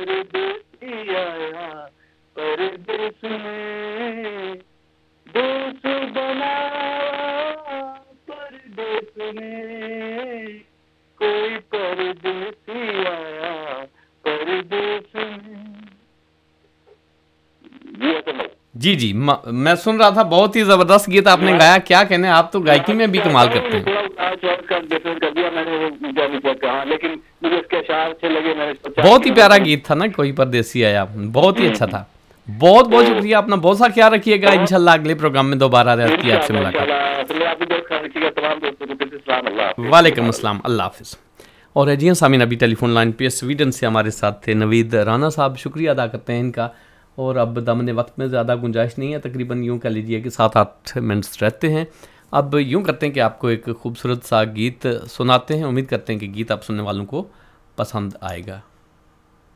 परदेसी आया परदेस में, देश बनाया परदेस में, कोई परदेसी आया परदेस में। जी जी, मैं सुन रहा था, बहुत ही जबरदस्त गीत आपने गाया। क्या कहने, आप तो गायकी में भी कमाल करते हैं। लेकिन मुझे इसके अशार अच्छे लगे, मैंने सोचा बहुत ही प्यारा गीत था ना, कोई परदेसी आया, बहुत ही अच्छा था। बहुत बहुत शुक्रिया, अपना बहुत सा ख्याल रखिएगा। इंशाल्लाह अगले प्रोग्राम में दोबारा रहती है आपसे मुलाकात। वालेकुम अस्सलाम, अल्लाह हाफिज़। और जी हाँ सामीन, अभी टेलीफोन लाइन पे स्वीडन से हमारे साथ थे नवीद राना साहब, शुक्रिया अदा करते हैं इनका। और अब दामन वक्त में ज़्यादा गुंजाइश नहीं है, तकरीबन यूँ कह लीजिए कि 7-8 मिनट्स रहते हैं। अब यूँ करते हैं कि आपको एक खूबसूरत सा गीत सुनाते हैं। उम्मीद करते हैं कि गीत आप सुनने वालों को पसंद आएगा।